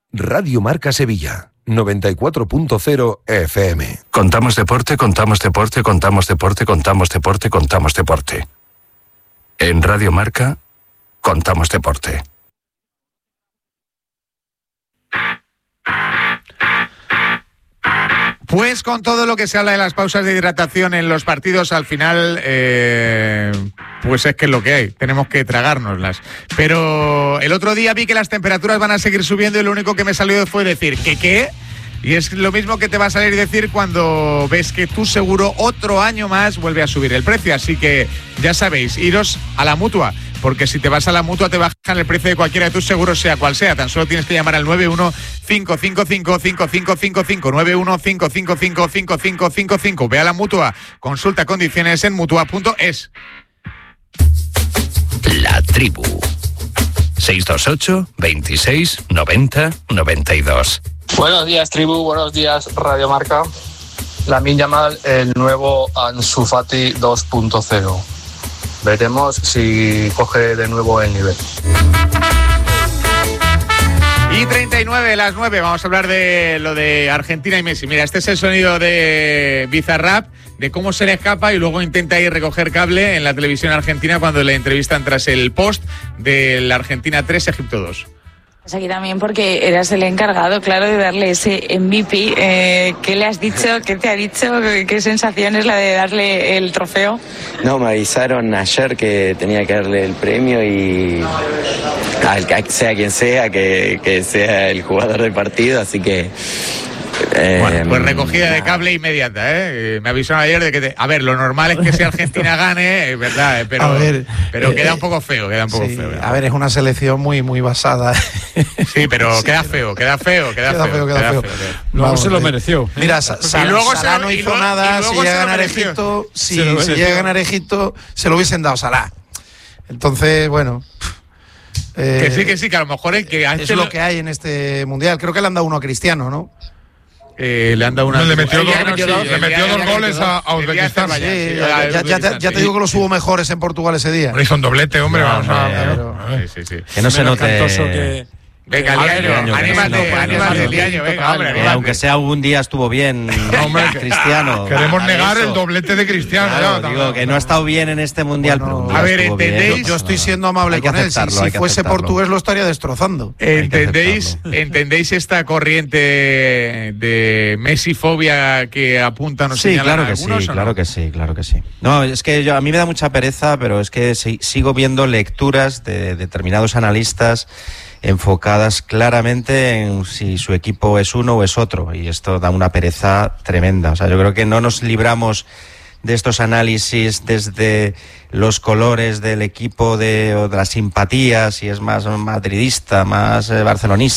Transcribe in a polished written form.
Radio Marca Sevilla, 94.0 FM. Contamos deporte, contamos deporte, contamos deporte, contamos deporte, contamos deporte. En Radio Marca, contamos deporte. Pues con todo lo que se habla de las pausas de hidratación en los partidos, al final, pues es que es lo que hay, tenemos que tragárnoslas. Pero el otro día vi que las temperaturas van a seguir subiendo y lo único que me salió fue decir, ¿qué? Y es lo mismo que te va a salir decir cuando ves que tu seguro otro año más vuelve a subir el precio. Así que ya sabéis, iros a la Mutua, porque si te vas a la Mutua te bajan el precio de cualquiera de tus seguros, sea cual sea. Tan solo tienes que llamar al 915555555, 915555555. Ve a la Mutua, consulta condiciones en mutua.es. La Tribu 628 26 90 92. Buenos días, Tribu, buenos días, Radio Marca. Lamine Yamal, el nuevo Ansu Fati 2.0. Veremos si coge de nuevo el nivel. Y 39, las 9, vamos a hablar de lo de Argentina y Messi. Mira, este es el sonido de Bizarrap, de cómo se le escapa y luego intenta ir recoger cable en la televisión argentina cuando le entrevistan tras el post de la Argentina 3, Egipto 2. Aquí también porque eras el encargado, claro, de darle ese MVP. ¿Qué le has dicho? ¿Qué te ha dicho? ¿Qué sensación es la de darle el trofeo? No, me avisaron ayer que tenía que darle el premio y sea quien sea, que sea el jugador del partido, así que... Bueno, pues recogida de cable inmediata, me avisaron ayer de que... A ver, lo normal es que si Argentina gane, es verdad, pero queda un poco feo, ¿verdad? A ver, es una selección muy, muy basada. Sí, pero queda feo. Luego se lo mereció. Mira, Salah no hizo nada. Si llega a ganar Egipto, si llega a ganar Egipto, se lo hubiesen dado a Salah. Entonces, bueno... que sí, que a lo mejor es que... Es lo que hay en este Mundial. Creo que le han dado uno a Cristiano, ¿no? Le han dado una... Le metió dos goles a Uzbekistán. Ya te digo que los hubo mejores en Portugal ese día. Hizo un doblete, hombre, vamos a ver. Sí. Que no se note... Venga, Liaño, anímate, Liaño, venga, hombre. Aunque sea algún día estuvo bien Cristiano. Queremos negar el doblete de Cristiano. Claro, digo que no ha estado bien en este Mundial. Bueno, a ver, ¿entendéis? Yo estoy siendo amable con él. Si fuese portugués lo estaría destrozando. ¿Entendéis esta corriente de Messi-fobia que apuntan o señalan algunos? Claro que sí. No, es que a mí me da mucha pereza, pero es que sigo viendo lecturas de determinados analistas enfocadas claramente en si su equipo es uno o es otro, y esto da una pereza tremenda. O sea, yo creo que no nos libramos de estos análisis desde los colores del equipo o de las simpatías, si es más madridista, más barcelonista,